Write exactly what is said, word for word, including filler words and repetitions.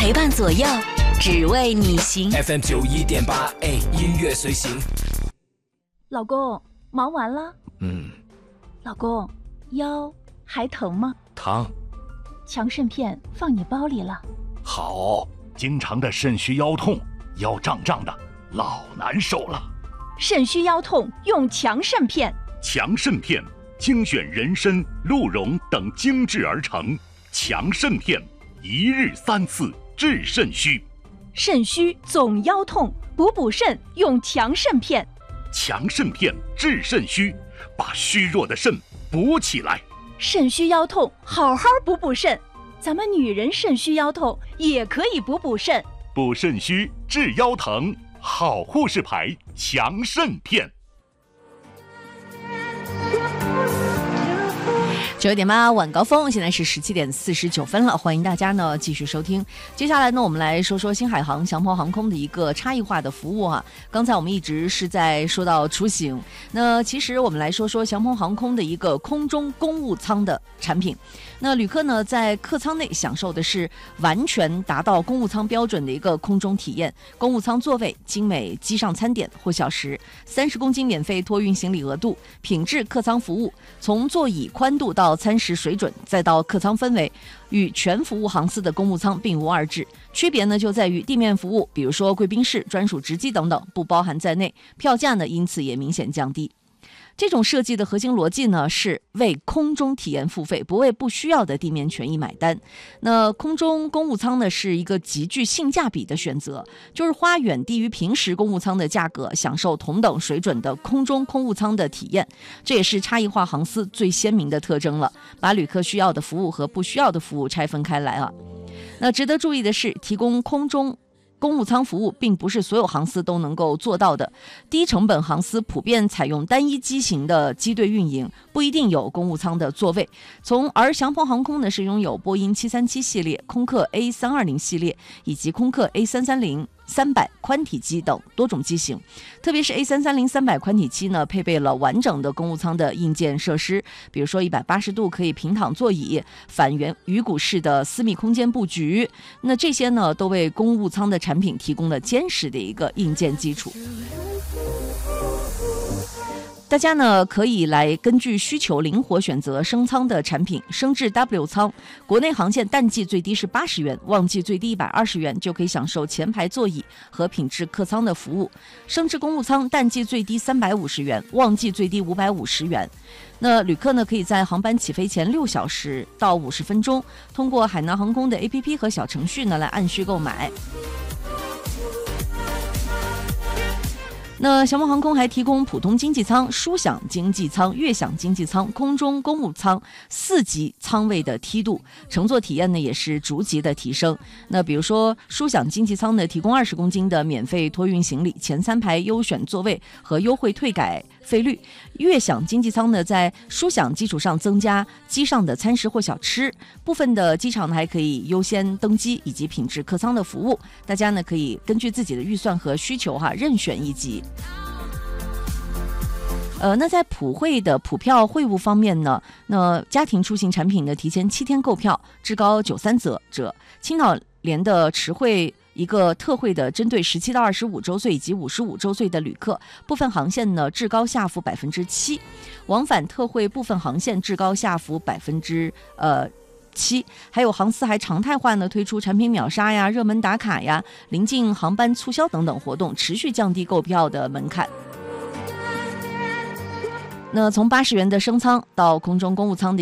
陪伴左右，只为你行。 F M 九一点八，哎，音乐随行。 老公，忙完了？ 嗯。 老公，腰还疼吗？ 疼。 强肾片放你包里了。 好，经常的肾虚腰痛，腰胀胀的，老难受了。 肾虚腰痛用强肾片。 强肾片精选人参、鹿茸等精制而成，强肾片一日三次治肾虚。 肾虚总腰痛，补补肾用强肾片。 强肾片治肾虚，把虚弱的肾补起来。 肾虚腰痛，好好补补肾。咱们女人肾虚腰痛也可以补补肾。 补肾虚治腰疼，好护士牌强肾片。 九点八晚高峰，现在是十七点四十九分了，欢迎大家呢继续收听。接下来呢，我们来说说新海航祥鹏航空的一个差异化的服务哈。刚才我们一直是在说到出行，那其实我们来说说祥鹏航空的一个空中公务舱的产品。那旅客呢在客舱内享受的是完全达到公务舱标准的一个空中体验，公务舱座位、精美机上餐点或小时、三十公斤免费托运行李额度、品质客舱服务，从座椅宽度到餐食水准，再到客舱氛围，与全服务航司的公务舱并无二致。区别呢就在于地面服务，比如说贵宾室、专属值机等等不包含在内，票价呢因此也明显降低。这种设计的核心逻辑呢是为空中体验付费，不为不需要的地面权益买单。那空中公务舱呢是一个极具性价比的选择，就是花远低于平时公务舱的价格，享受同等水准的空中空务舱的体验。这也是差异化航司最鲜明的特征了，把旅客需要的服务和不需要的服务拆分开来啊。那值得注意的是，提供空中公务舱服务并不是所有航司都能够做到的，低成本航司普遍采用单一机型的机队运营，不一定有公务舱的座位。从而祥鹏航空呢是拥有波音七三七系列、空客 A 三二零系列以及空客 A 三三零三百宽体机等多种机型，特别是 A 三三零三百宽体机呢，配备了完整的公务舱的硬件设施，比如说一百八十度可以平躺座椅、反圆鱼骨式的私密空间布局，那这些呢都为公务舱的产品提供了坚实的一个硬件基础。大家呢可以来根据需求灵活选择升舱的产品，升至 W 舱，国内航线淡季最低是八十元，旺季最低一百二十元，就可以享受前排座椅和品质客舱的服务。升至公务舱，淡季最低三百五十元，旺季最低五百五十元。那旅客呢可以在航班起飞前六小时到五十分钟，通过海南航空的 A P P 和小程序呢来按需购买。那祥鹏航空还提供普通经济舱、舒享经济舱、悦享经济舱、空中公务舱四级舱位的梯度，乘坐体验呢也是逐级的提升。那比如说舒享经济舱呢提供二十公斤的免费托运行李，前三排优选座位和优惠退改费率。悦享经济舱呢在舒享基础上增加机上的餐食或小吃，部分的机场呢还可以优先登机以及品质客舱的服务，大家呢可以根据自己的预算和需求哈任选一级。呃，那在普惠的普票会务方面呢，那家庭出行产品呢提前七天购票，至高九三折折。青岛联的持惠一个特惠的，针对十七到二十五周岁以及五十五周岁的旅客，部分航线呢至高下浮百分之七，往返特惠部分航线至高下浮百分之呃。七，还有航司还常态化呢推出产品秒杀呀、热门打卡呀、临近航班促销等等活动，持续降低购票的门槛。那从八十元的升舱到空中公务舱的